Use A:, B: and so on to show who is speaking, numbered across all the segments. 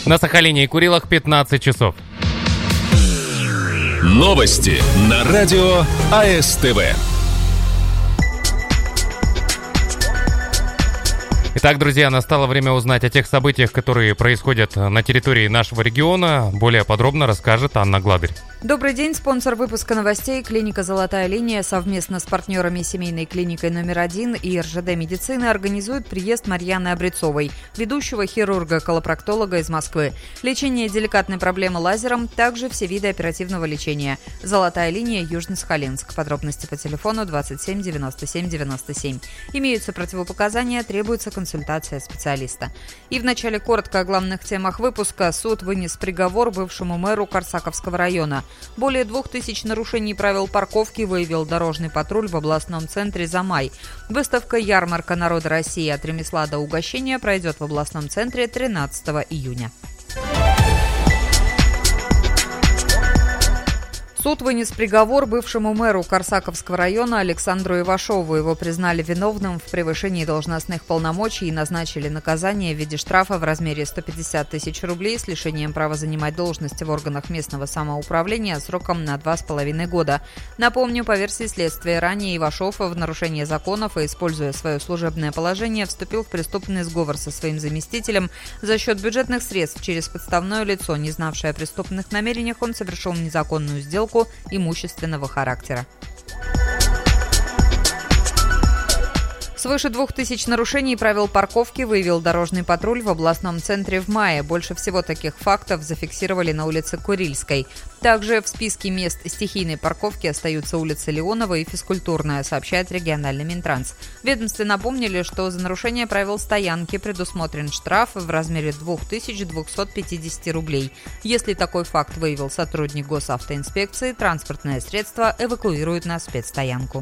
A: На Сахалине и Курилах 15 часов.
B: Новости на радио АСТВ.
A: Итак, друзья, настало время узнать о тех событиях, которые происходят на территории нашего региона. Более подробно расскажет Анна Гладырь.
C: Добрый день. Спонсор выпуска новостей — клиника «Золотая линия» совместно с партнерами семейной клиникой номер 1 и РЖД медицины организует приезд Марьяны Обрецовой, ведущего хирурга-колопроктолога из Москвы. Лечение деликатной проблемы лазером, также все виды оперативного лечения. «Золотая линия», Южно-Сахалинск. Подробности по телефону 27 97 97. Имеются противопоказания, требуется консультация специалиста. И вначале коротко о главных темах выпуска. Суд вынес приговор бывшему мэру Корсаковского района. Более 2000 нарушений правил парковки выявил дорожный патруль в областном центре за май. Выставка «Ярмарка народа России. От ремесла до угощения» пройдет в областном центре 13 июня. Суд вынес приговор бывшему мэру Корсаковского района Александру Ивашову. Его признали виновным в превышении должностных полномочий и назначили наказание в виде штрафа в размере 150 тысяч рублей с лишением права занимать должности в органах местного самоуправления сроком на 2,5 года. Напомню, по версии следствия, ранее Ивашов в нарушение законов и, используя свое служебное положение, вступил в преступный сговор со своим заместителем. За счет бюджетных средств через подставное лицо, не знавшее о преступных намерениях, он совершил незаконную сделку имущественного характера. Свыше 2000 нарушений правил парковки выявил дорожный патруль в областном центре в мае. Больше всего таких фактов зафиксировали на улице Курильской. Также в списке мест стихийной парковки остаются улица Леонова и Физкультурная, сообщает региональный Минтранс. В ведомстве напомнили, что за нарушение правил стоянки предусмотрен штраф в размере 2250 рублей. Если такой факт выявил сотрудник госавтоинспекции, транспортное средство эвакуируют на спецстоянку.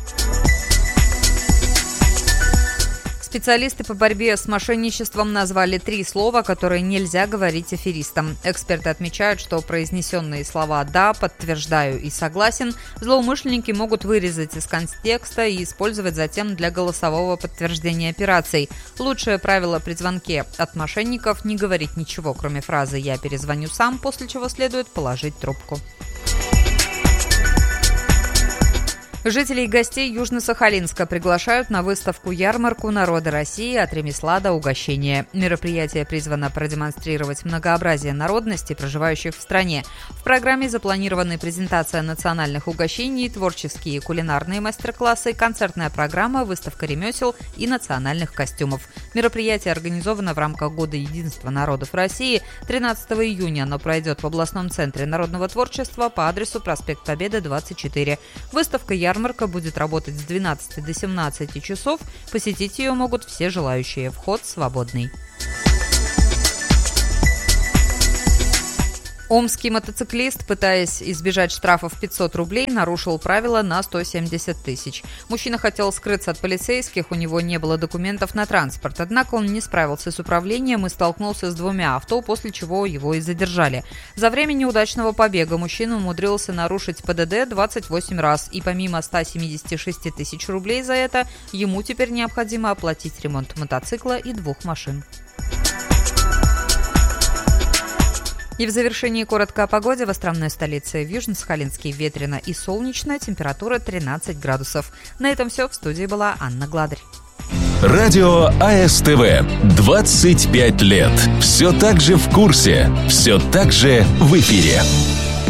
C: Специалисты по борьбе с мошенничеством назвали 3 слова, которые нельзя говорить аферистам. Эксперты отмечают, что произнесенные слова «да», «подтверждаю» и «согласен» злоумышленники могут вырезать из контекста и использовать затем для голосового подтверждения операций. Лучшее правило при звонке от мошенников — не говорить ничего, кроме фразы «я перезвоню сам», после чего следует положить трубку. Жителей и гостей Южно-Сахалинска приглашают на выставку-ярмарку народа России «От ремесла до угощения». Мероприятие призвано продемонстрировать многообразие народностей, проживающих в стране. В программе запланированы презентация национальных угощений, творческие кулинарные мастер-классы, концертная программа, выставка ремесел и национальных костюмов. Мероприятие организовано в рамках Года единства народов России 13 июня. Оно пройдет в областном центре народного творчества по адресу проспект Победы, 24. Выставка-ярмарка будет работать с 12 до 17 часов. Посетить ее могут все желающие. Вход свободный. Омский мотоциклист, пытаясь избежать штрафов 500 рублей, нарушил правила на 170 тысяч. Мужчина хотел скрыться от полицейских, у него не было документов на транспорт. Однако он не справился с управлением и столкнулся с 2 авто, после чего его и задержали. За время неудачного побега мужчина умудрился нарушить ПДД 28 раз. И помимо 176 тысяч рублей за это, ему теперь необходимо оплатить ремонт мотоцикла и 2 машин. И в завершении коротко о погоде. В островной столице в Южно-Сахалинске ветрено и солнечно, температура 13 градусов. На этом все. В студии была Анна Гладырь.
B: Радио АСТВ. 25 лет. Все так же в курсе. Все так же в эфире.